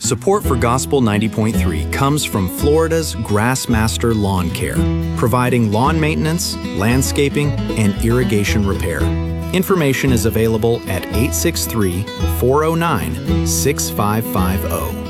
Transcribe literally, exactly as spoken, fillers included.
Support for Gospel ninety point three comes from Florida's Grassmaster Lawn Care, providing lawn maintenance, landscaping, and irrigation repair. Information is available at eight six three, four oh nine, six five five zero.